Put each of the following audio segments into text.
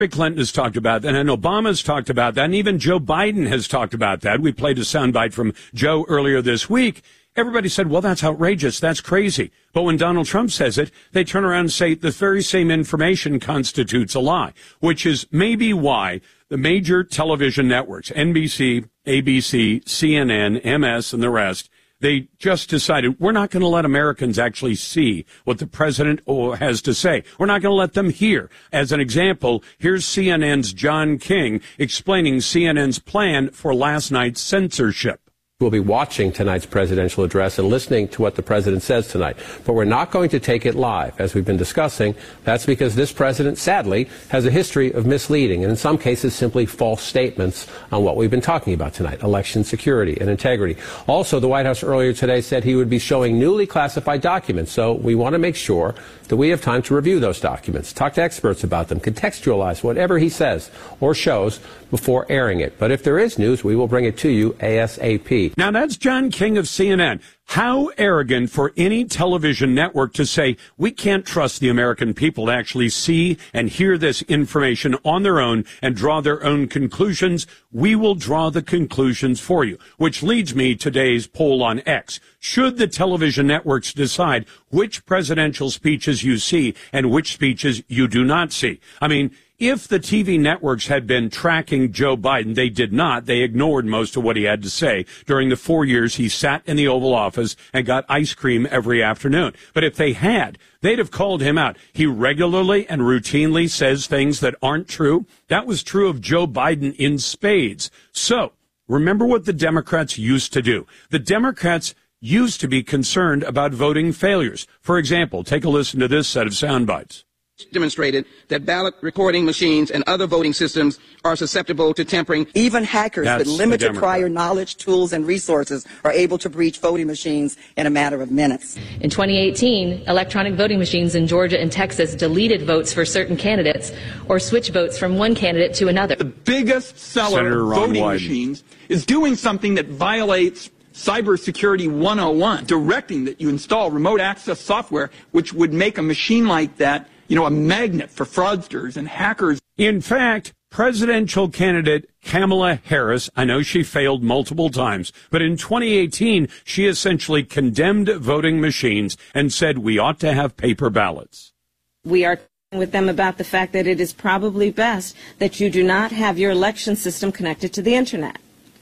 Clinton has talked about that, and Obama's talked about that, and even Joe Biden has talked about that. We played a soundbite from Joe earlier this week. Everybody said, well, that's outrageous. That's crazy. But when Donald Trump says it, they turn around and say the very same information constitutes a lie, which is maybe why the major television networks, NBC, ABC, CNN, MS, and the rest, they just decided we're not going to let Americans actually see what the president has to say. We're not going to let them hear. As an example, here's CNN's John King explaining CNN's plan for last night's censorship. We'll be watching tonight's presidential address and listening to what the president says tonight. But we're not going to take it live, as we've been discussing. That's because this president, sadly, has a history of misleading and in some cases simply false statements on what we've been talking about tonight, election security and integrity. Also, the White House earlier today said he would be showing newly classified documents. So we want to make sure that we have time to review those documents, talk to experts about them, contextualize whatever he says or shows before airing it. But if there is news, we will bring it to you ASAP. Now, that's John King of CNN. How arrogant for any television network to say we can't trust the American people to actually see and hear this information on their own and draw their own conclusions. We will draw the conclusions for you, which leads me to today's poll on X. Should the television networks decide which presidential speeches you see and which speeches you do not see? I mean, if the TV networks had been tracking Joe Biden, they did not. They ignored most of what he had to say during the 4 years he sat in the Oval Office and got ice cream every afternoon. But if they had, they'd have called him out. He regularly and routinely says things that aren't true. That was true of Joe Biden in spades. So remember what the Democrats used to do. The Democrats used to be concerned about voting failures. For example, take a listen to this set of sound bites. Demonstrated that ballot recording machines and other voting systems are susceptible to tampering. Even hackers with limited prior knowledge, tools, and resources are able to breach voting machines in a matter of minutes. In 2018, electronic voting machines in Georgia and Texas deleted votes for certain candidates or switched votes from one candidate to another. The biggest seller of voting machines is doing something that violates Cybersecurity 101, directing that you install remote access software, which would make a machine like that, a magnet for fraudsters and hackers. In fact, presidential candidate Kamala Harris, I know she failed multiple times, but in 2018, she essentially condemned voting machines and said we ought to have paper ballots. We are with them about the fact that it is probably best that you do not have your election system connected to the Internet,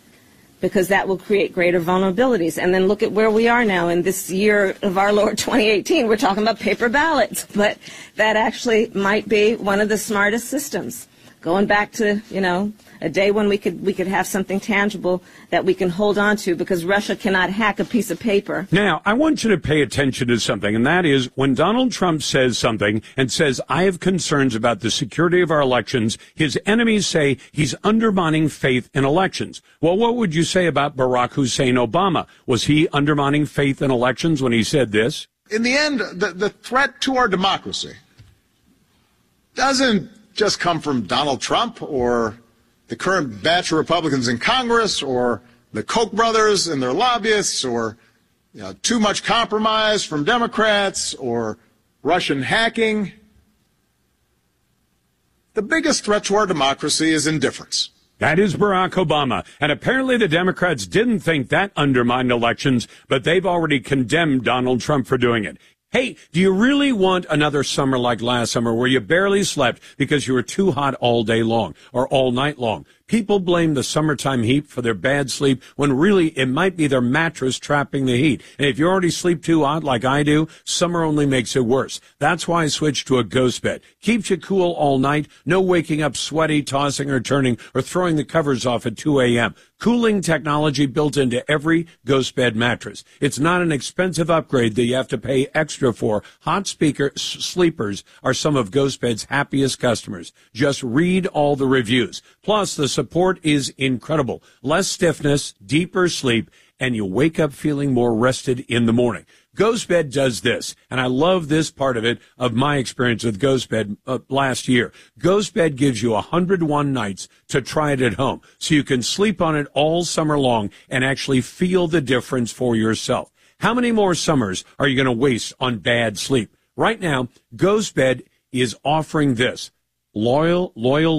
because that will create greater vulnerabilities. And then look at where we are now in this year of our Lord 2018. We're talking about paper ballots, but that actually might be one of the smartest systems. Going back to, a day when we could have something tangible that we can hold on to, because Russia cannot hack a piece of paper. Now, I want you to pay attention to something, and that is when Donald Trump says something and says, I have concerns about the security of our elections, his enemies say he's undermining faith in elections. Well, what would you say about Barack Hussein Obama? Was he undermining faith in elections when he said this? In the end, the threat to our democracy doesn't just come from Donald Trump or the current batch of Republicans in Congress or the Koch brothers and their lobbyists or too much compromise from Democrats or Russian hacking. The biggest threat to our democracy is indifference. That is Barack Obama. And apparently the Democrats didn't think that undermined elections, but they've already condemned Donald Trump for doing it. Hey, do you really want another summer like last summer where you barely slept because you were too hot all day long or all night long? People blame the summertime heat for their bad sleep when really it might be their mattress trapping the heat. And if you already sleep too hot like I do, summer only makes it worse. That's why I switched to a ghost bed. Keeps you cool all night. No waking up sweaty, tossing or turning, or throwing the covers off at 2 a.m. Cooling technology built into every ghost bed mattress. It's not an expensive upgrade that you have to pay extra for. Hot sleepers are some of Ghost Bed's happiest customers. Just read all the reviews. Plus, the support is incredible. Less stiffness, deeper sleep, and you wake up feeling more rested in the morning. GhostBed does this, and I love this part of it, of my experience with GhostBed last year. GhostBed gives you 101 nights to try it at home, so you can sleep on it all summer long and actually feel the difference for yourself. How many more summers are you going to waste on bad sleep? Right now, GhostBed is offering this. loyal